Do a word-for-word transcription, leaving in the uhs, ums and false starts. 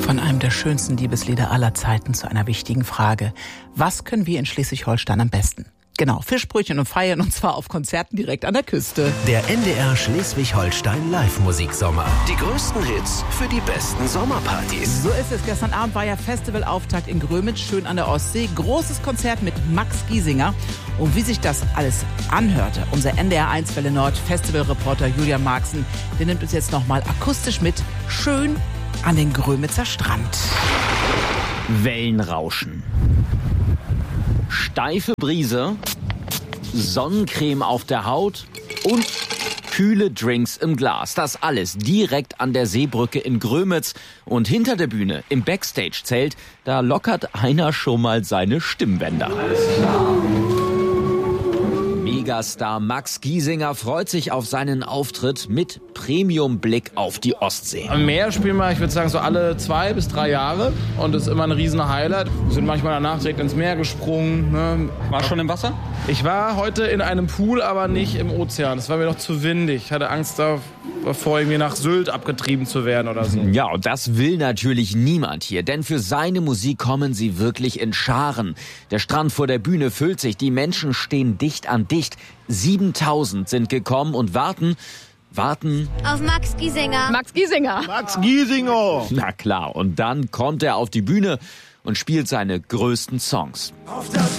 Von einem der schönsten Liebeslieder aller Zeiten zu einer wichtigen Frage. Was können wir in Schleswig-Holstein am besten? Genau, Fischbrötchen und feiern, und zwar auf Konzerten direkt an der Küste. Der N D R Schleswig-Holstein Live-Musiksommer. Die größten Hits für die besten Sommerpartys. So ist es. Gestern Abend war ja Festivalauftakt in Grömitz, schön an der Ostsee. Großes Konzert mit Max Giesinger. Und wie sich das alles anhörte, unser N D R eins Welle Nord Festivalreporter Julian Marxen, der nimmt uns jetzt nochmal akustisch mit, schön an den Grömitzer Strand. Wellenrauschen. Steife Brise, Sonnencreme auf der Haut und kühle Drinks im Glas. Das alles direkt an der Seebrücke in Grömitz. Und hinter der Bühne im Backstage-Zelt, da lockert einer schon mal seine Stimmbänder. Megastar Max Giesinger freut sich auf seinen Auftritt mit Premium-Blick auf die Ostsee. Am Meer spielen wir, ich würde sagen, so alle zwei bis drei Jahre. Und das ist immer ein riesen Highlight. Wir sind manchmal danach direkt ins Meer gesprungen. Ne? War schon im Wasser? Ich war heute in einem Pool, aber nicht im Ozean. Es war mir doch zu windig. Ich hatte Angst davor, irgendwie nach Sylt abgetrieben zu werden oder so. Ja, und das will natürlich niemand hier. Denn für seine Musik kommen sie wirklich in Scharen. Der Strand vor der Bühne füllt sich. Die Menschen stehen dicht an dicht. siebentausend sind gekommen und warten... Warten auf Max Giesinger. Max Giesinger. Max Giesinger. Na klar, und dann kommt er auf die Bühne und spielt seine größten Songs.